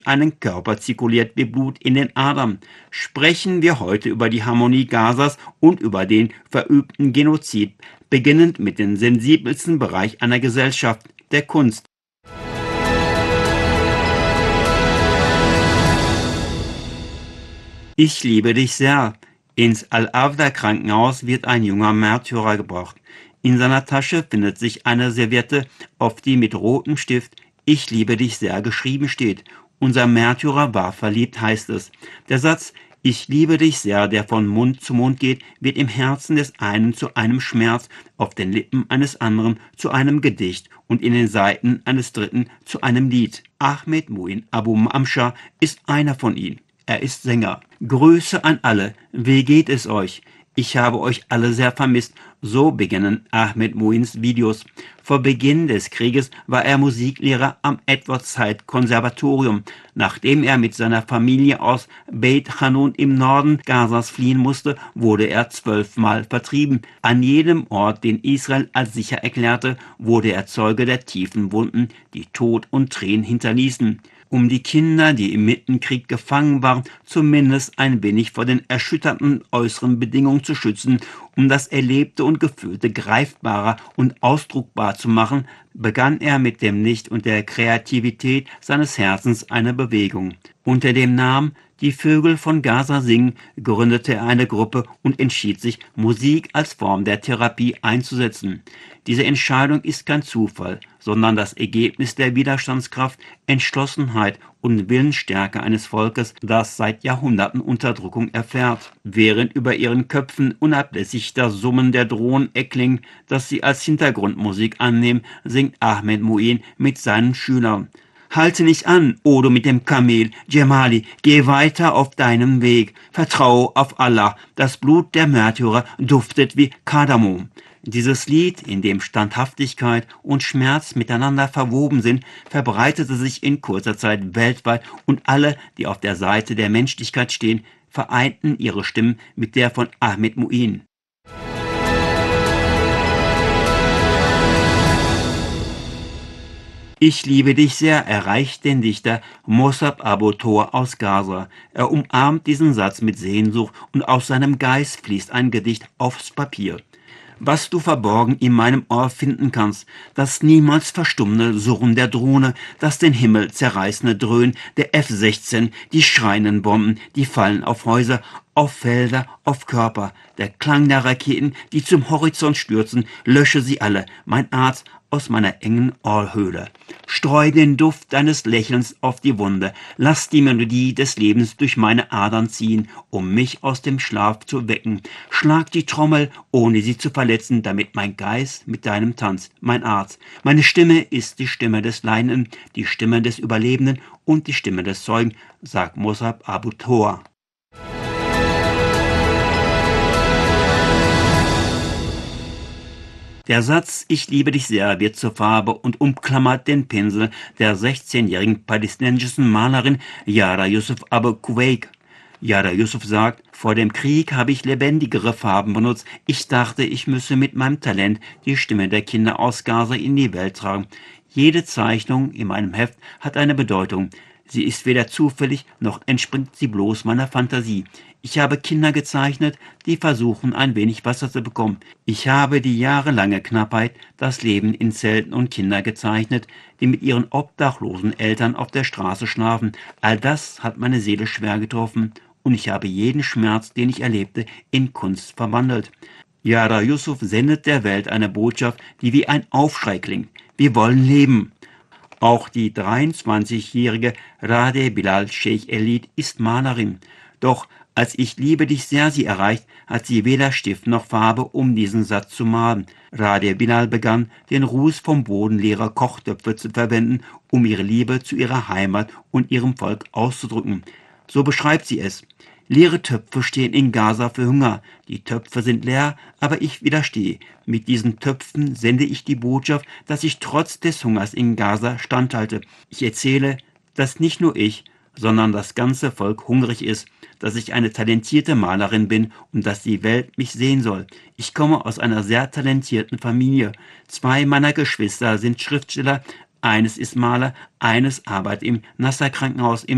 einen Körper zirkuliert wie Blut in den Adern. Sprechen wir heute über die Harmonie Gazas und über den verübten Genozid, beginnend mit dem sensibelsten Bereich einer Gesellschaft, der Kunst. Ich liebe dich sehr. Ins Al-Avda-Krankenhaus wird ein junger Märtyrer gebracht. In seiner Tasche findet sich eine Serviette, auf die mit rotem Stift "Ich liebe dich sehr" geschrieben steht. Unser Märtyrer war verliebt, heißt es. Der Satz "Ich liebe dich sehr", der von Mund zu Mund geht, wird im Herzen des einen zu einem Schmerz, auf den Lippen eines anderen zu einem Gedicht und in den Seiten eines dritten zu einem Lied. Ahmed Muin Abu Amsha ist einer von ihnen. Er ist Sänger. Grüße an alle. Wie geht es euch? Ich habe euch alle sehr vermisst. So beginnen Ahmed Muins Videos. Vor Beginn des Krieges war er Musiklehrer am Edward-Said-Konservatorium. Nachdem er mit seiner Familie aus Beit Hanun im Norden Gazas fliehen musste, wurde er 12-mal vertrieben. An jedem Ort, den Israel als sicher erklärte, wurde er Zeuge der tiefen Wunden, die Tod und Tränen hinterließen. Um die Kinder, die im Mittenkrieg gefangen waren, zumindest ein wenig vor den erschütternden äußeren Bedingungen zu schützen, um das Erlebte und Gefühlte greifbarer und ausdruckbar zu machen, begann er mit dem Licht und der Kreativität seines Herzens eine Bewegung. Unter dem Namen "Die Vögel von Gaza singen" gründete er eine Gruppe und entschied sich, Musik als Form der Therapie einzusetzen. Diese Entscheidung ist kein Zufall, sondern das Ergebnis der Widerstandskraft, Entschlossenheit und Willensstärke eines Volkes, das seit Jahrhunderten Unterdrückung erfährt. Während über ihren Köpfen unablässig das Summen der Drohnen erklingt, das sie als Hintergrundmusik annehmen, singt Ahmed Muin mit seinen Schülern. Halte nicht an, o du mit dem Kamel, Djemali, geh weiter auf deinem Weg, vertraue auf Allah, das Blut der Märtyrer duftet wie Kardamom. Dieses Lied, in dem Standhaftigkeit und Schmerz miteinander verwoben sind, verbreitete sich in kurzer Zeit weltweit und alle, die auf der Seite der Menschlichkeit stehen, vereinten ihre Stimmen mit der von Ahmed Muin. Ich liebe dich sehr erreicht den Dichter Mossab Abu Tor aus Gaza. Er umarmt diesen Satz mit Sehnsucht und aus seinem Geist fließt ein Gedicht aufs Papier. Was du verborgen in meinem Ohr finden kannst, das niemals verstummende Surren der Drohne, das den Himmel zerreißende Dröhnen der F-16, die schreienden Bomben, die fallen auf Häuser, auf Felder, auf Körper, der Klang der Raketen, die zum Horizont stürzen, lösche sie alle, mein Arzt, aus meiner engen Ohrhöhle. Streu den Duft deines Lächelns auf die Wunde, lass die Melodie des Lebens durch meine Adern ziehen, um mich aus dem Schlaf zu wecken. Schlag die Trommel, ohne sie zu verletzen, damit mein Geist mit deinem tanzt, mein Arzt. Meine Stimme ist die Stimme des Leidenden, die Stimme des Überlebenden und die Stimme des Zeugen, sagt Mossab Abu Tor. Der Satz "Ich liebe dich sehr" wird zur Farbe und umklammert den Pinsel der 16-jährigen palästinensischen Malerin Yara Yusuf Abu Kuwait. Yara Yusuf sagt: Vor dem Krieg habe ich lebendigere Farben benutzt. Ich dachte, ich müsse mit meinem Talent die Stimme der Kinder aus Gaza in die Welt tragen. Jede Zeichnung in meinem Heft hat eine Bedeutung. Sie ist weder zufällig, noch entspringt sie bloß meiner Fantasie. Ich habe Kinder gezeichnet, die versuchen, ein wenig Wasser zu bekommen. Ich habe die jahrelange Knappheit, das Leben in Zelten und Kinder gezeichnet, die mit ihren obdachlosen Eltern auf der Straße schlafen. All das hat meine Seele schwer getroffen und ich habe jeden Schmerz, den ich erlebte, in Kunst verwandelt. Yara Yusuf sendet der Welt eine Botschaft, die wie ein Aufschrei klingt. Wir wollen leben. Auch die 23-jährige Radeh Bilal Sheikh Elid ist Malerin. Doch als "Ich liebe dich sehr" sie erreicht, hat sie weder Stift noch Farbe, um diesen Satz zu malen. Radeh Bilal begann, den Ruß vom Boden leerer Kochtöpfe zu verwenden, um ihre Liebe zu ihrer Heimat und ihrem Volk auszudrücken. So beschreibt sie es: Leere Töpfe stehen in Gaza für Hunger. Die Töpfe sind leer, aber ich widerstehe. Mit diesen Töpfen sende ich die Botschaft, dass ich trotz des Hungers in Gaza standhalte. Ich erzähle, dass nicht nur ich, sondern das ganze Volk hungrig ist, dass ich eine talentierte Malerin bin und dass die Welt mich sehen soll. Ich komme aus einer sehr talentierten Familie. 2 meiner Geschwister sind Schriftsteller, eines ist Maler, eines arbeitet im Nasser-Krankenhaus im